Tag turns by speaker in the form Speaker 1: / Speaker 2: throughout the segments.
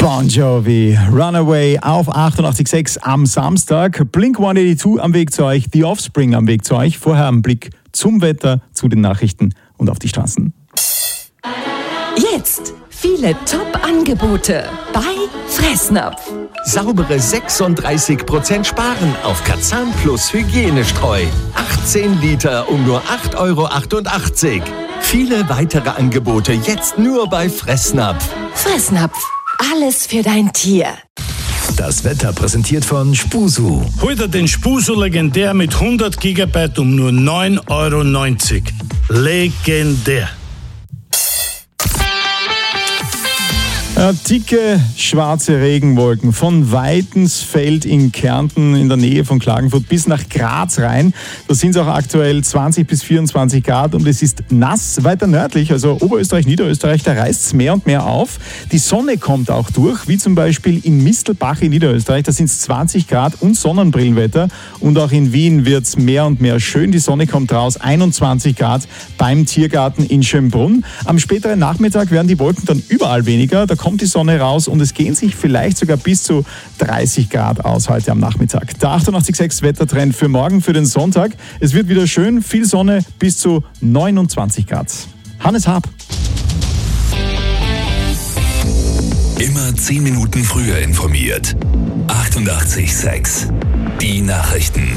Speaker 1: Bon Jovi, Runaway auf 88.6 am Samstag. Blink-182 am Weg zu euch, The Offspring am Weg zu euch. Vorher ein Blick zum Wetter, zu den Nachrichten und auf die Straßen.
Speaker 2: Jetzt viele Top-Angebote bei Fressnapf.
Speaker 3: Saubere 36% sparen auf Kazan Plus Hygienestreu. 18 Liter um nur 8,88 €. Viele weitere Angebote jetzt nur bei Fressnapf.
Speaker 2: Fressnapf, alles für dein Tier.
Speaker 4: Das Wetter präsentiert von Spusu.
Speaker 5: Hol dir den Spusu Legendär mit 100 GB um nur 9,90 €. Legendär.
Speaker 1: Dicke, schwarze Regenwolken von Weitensfeld in Kärnten in der Nähe von Klagenfurt bis nach Graz rein. Da sind es auch aktuell 20 bis 24 Grad und es ist nass. Weiter nördlich, also Oberösterreich, Niederösterreich, da reißt es mehr und mehr auf. Die Sonne kommt auch durch, wie zum Beispiel in Mistelbach in Niederösterreich. Da sind es 20 Grad und Sonnenbrillenwetter. Und auch in Wien wird es mehr und mehr schön. Die Sonne kommt raus, 21 Grad beim Tiergarten in Schönbrunn. Am späteren Nachmittag werden die Wolken dann überall weniger. Da kommt die Sonne raus und es gehen sich vielleicht sogar bis zu 30 Grad aus heute am Nachmittag. Der 88.6 Wettertrend für morgen, für den Sonntag. Es wird wieder schön, viel Sonne, bis zu 29 Grad. Hannes Haab.
Speaker 4: Immer 10 Minuten früher informiert. 88.6 Die Nachrichten.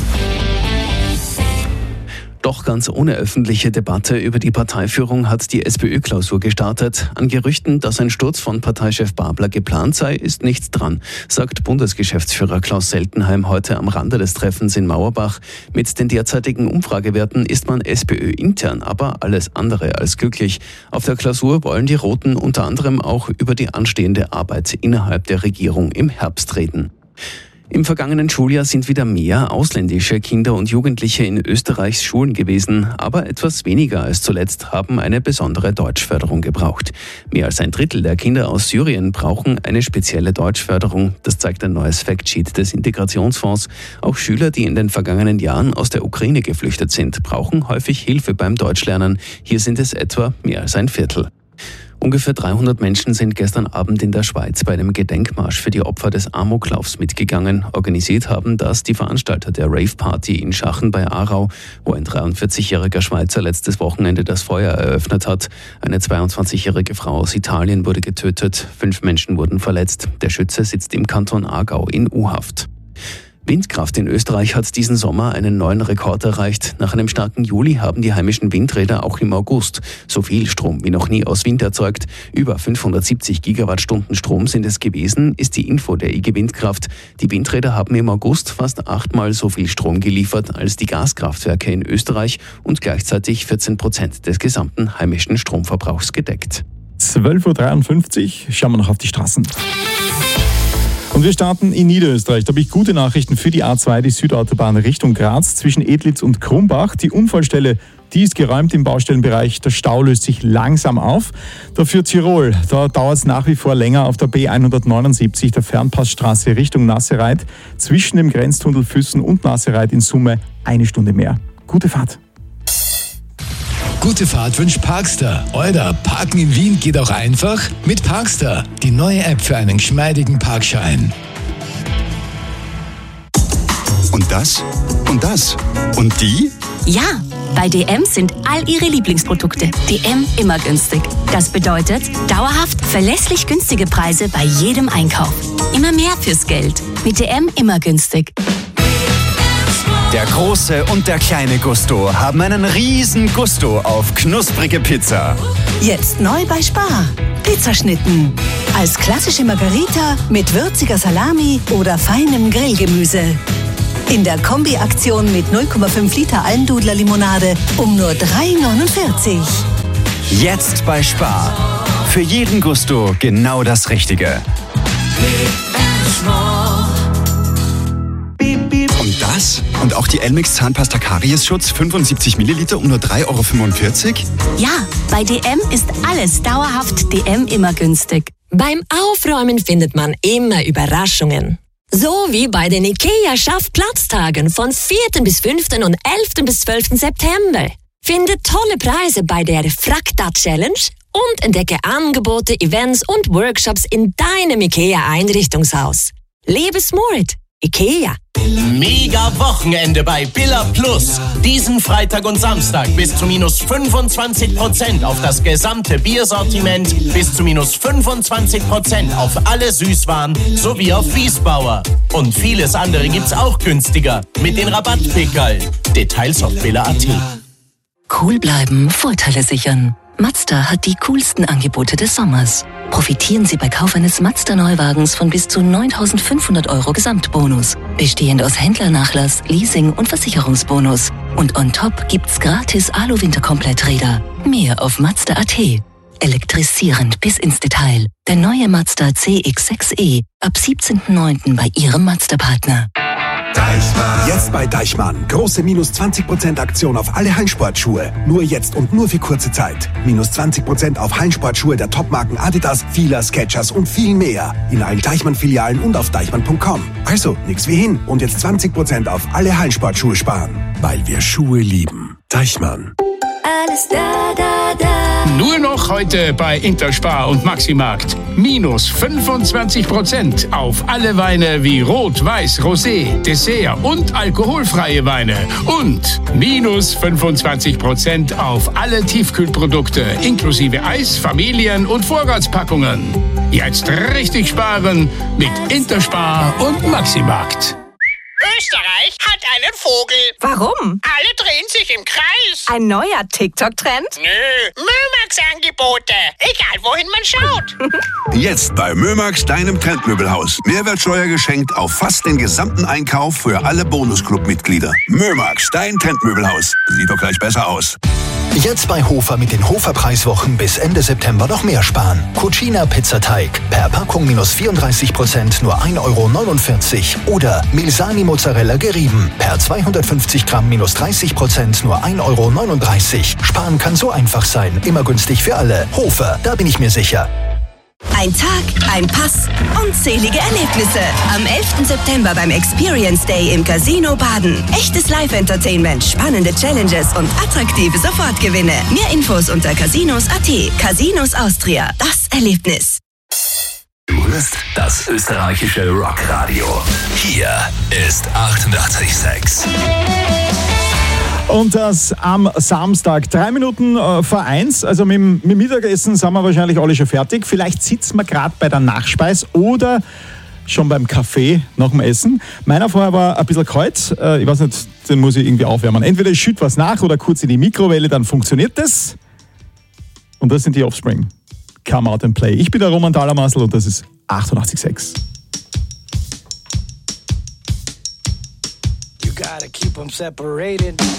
Speaker 6: Doch ganz ohne öffentliche Debatte über die Parteiführung hat die SPÖ-Klausur gestartet. An Gerüchten, dass ein Sturz von Parteichef Babler geplant sei, ist nichts dran, sagt Bundesgeschäftsführer Klaus Seltenheim heute am Rande des Treffens in Mauerbach. Mit den derzeitigen Umfragewerten ist man SPÖ intern aber alles andere als glücklich. Auf der Klausur wollen die Roten unter anderem auch über die anstehende Arbeit innerhalb der Regierung im Herbst reden. Im vergangenen Schuljahr sind wieder mehr ausländische Kinder und Jugendliche in Österreichs Schulen gewesen, aber etwas weniger als zuletzt haben eine besondere Deutschförderung gebraucht. Mehr als ein Drittel der Kinder aus Syrien brauchen eine spezielle Deutschförderung. Das zeigt ein neues Factsheet des Integrationsfonds. Auch Schüler, die in den vergangenen Jahren aus der Ukraine geflüchtet sind, brauchen häufig Hilfe beim Deutschlernen. Hier sind es etwa mehr als ein Viertel. Ungefähr 300 Menschen sind gestern Abend in der Schweiz bei einem Gedenkmarsch für die Opfer des Amoklaufs mitgegangen. Organisiert haben das die Veranstalter der Rave-Party in Schachen bei Aarau, wo ein 43-jähriger Schweizer letztes Wochenende das Feuer eröffnet hat. Eine 22-jährige Frau aus Italien wurde getötet, 5 Menschen wurden verletzt. Der Schütze sitzt im Kanton Aargau in U-Haft. Windkraft in Österreich hat diesen Sommer einen neuen Rekord erreicht. Nach einem starken Juli haben die heimischen Windräder auch im August so viel Strom wie noch nie aus Wind erzeugt. Über 570 Gigawattstunden Strom sind es gewesen, ist die Info der IG Windkraft. Die Windräder haben im August fast 8-mal so viel Strom geliefert als die Gaskraftwerke in Österreich und gleichzeitig 14% des gesamten heimischen Stromverbrauchs gedeckt.
Speaker 1: 12.53 Uhr, schauen wir noch auf die Straßen. Und wir starten in Niederösterreich. Da habe ich gute Nachrichten für die A2, die Südautobahn Richtung Graz zwischen Edlitz und Krumbach. Die Unfallstelle, die ist geräumt im Baustellenbereich. Der Stau löst sich langsam auf. Dafür Tirol, da dauert es nach wie vor länger auf der B179, der Fernpassstraße Richtung Nassereit. Zwischen dem Grenztunnel Füssen und Nassereit in Summe 1 Stunde mehr. Gute Fahrt.
Speaker 4: Gute Fahrt wünscht Parkster. Oder Parken in Wien geht auch einfach mit Parkster. Die neue App für einen geschmeidigen Parkschein.
Speaker 7: Und das? Und das? Und die?
Speaker 8: Ja, bei DM sind all ihre Lieblingsprodukte. DM immer günstig. Das bedeutet dauerhaft verlässlich günstige Preise bei jedem Einkauf. Immer mehr fürs Geld. Mit DM immer günstig.
Speaker 9: Der große und der kleine Gusto haben einen riesen Gusto auf knusprige Pizza.
Speaker 10: Jetzt neu bei Spar. Pizzaschnitten. Als klassische Margarita mit würziger Salami oder feinem Grillgemüse. In der Kombi-Aktion mit 0,5 Liter Almdudler Limonade um nur 3,49 €.
Speaker 9: Jetzt bei Spar. Für jeden Gusto genau das Richtige.
Speaker 7: Und das? Und auch die Elmex Zahnpasta Kariesschutz 75 Milliliter um nur 3,45 €?
Speaker 8: Ja, bei DM ist alles dauerhaft DM immer günstig.
Speaker 11: Beim Aufräumen findet man immer Überraschungen. So wie bei den IKEA Schaffplatztagen von 4. bis 5. und 11. bis 12. September. Finde tolle Preise bei der Frakta Challenge und entdecke Angebote, Events und Workshops in deinem IKEA-Einrichtungshaus. Lebe smart. IKEA.
Speaker 12: Mega Wochenende bei Billa Plus. Diesen Freitag und Samstag bis zu minus 25% auf das gesamte Biersortiment, bis zu minus 25% auf alle Süßwaren sowie auf Wiesbauer. Und vieles andere gibt's auch günstiger mit den Rabattpickerl. Details auf billa.at.
Speaker 13: Cool bleiben, Vorteile sichern. Mazda hat die coolsten Angebote des Sommers. Profitieren Sie bei Kauf eines Mazda-Neuwagens von bis zu 9.500 € Gesamtbonus. Bestehend aus Händlernachlass, Leasing und Versicherungsbonus. Und on top gibt's gratis Alu-Winterkompletträder. Mehr auf Mazda.at. Elektrisierend bis ins Detail. Der neue Mazda CX-6e. Ab 17.09. bei Ihrem Mazda-Partner.
Speaker 14: Deichmann. Jetzt bei Deichmann. Große minus 20% Aktion auf alle Hallensportschuhe. Nur jetzt und nur für kurze Zeit. Minus 20% auf Hallensportschuhe der Topmarken Adidas, Fila, Skechers und viel mehr. In allen Deichmann-Filialen und auf deichmann.com. Also, nix wie hin. Und jetzt 20% auf alle Hallensportschuhe sparen. Weil wir Schuhe lieben. Deichmann.
Speaker 15: Alles da, da, da. Nur noch heute bei Interspar und Maximarkt. Minus 25% auf alle Weine wie Rot, Weiß, Rosé, Dessert und alkoholfreie Weine. Und minus 25% auf alle Tiefkühlprodukte inklusive Eis, Familien- und Vorratspackungen. Jetzt richtig sparen mit Interspar und Maximarkt.
Speaker 16: Österreich hat einen Vogel.
Speaker 11: Warum?
Speaker 16: Alle drehen sich im Kreis.
Speaker 11: Ein neuer TikTok-Trend?
Speaker 16: Nö, Mömax-Angebote. Egal, wohin man schaut.
Speaker 17: Jetzt bei Mömax, deinem Trendmöbelhaus. Mehrwertsteuer geschenkt auf fast den gesamten Einkauf für alle Bonusclub-Mitglieder. Mömax, dein Trendmöbelhaus. Sieht doch gleich besser aus.
Speaker 18: Jetzt bei Hofer mit den Hofer-Preiswochen bis Ende September noch mehr sparen. Cucina Pizzateig. Per Packung minus 34%, nur 1,49 €. Oder Milsani Mozzarella gerieben. Per 250 Gramm minus 30%, nur 1,39 €. Sparen kann so einfach sein. Immer günstig für alle. Hofer, da bin ich mir sicher.
Speaker 10: Ein Tag, ein Pass, unzählige Erlebnisse. Am 11. September beim Experience Day im Casino Baden. Echtes Live-Entertainment, spannende Challenges und attraktive Sofortgewinne. Mehr Infos unter casinos.at. Casinos Austria. Das Erlebnis.
Speaker 4: Du hörst das österreichische Rockradio. Hier ist 88,6.
Speaker 1: Und das am Samstag, 3 Minuten vor 1, also mit dem Mittagessen sind wir wahrscheinlich alle schon fertig. Vielleicht sitzen wir gerade bei der Nachspeis oder schon beim Kaffee nach dem Essen. Meiner vorher war ein bisschen kalt, ich weiß nicht, den muss ich irgendwie aufwärmen. Entweder ich schütte was nach oder kurz in die Mikrowelle, dann funktioniert das. Und das sind die Offspring. Come Out and Play. Ich bin der Roman Thalamassel und das ist 88,6.
Speaker 19: You gotta keep them separated.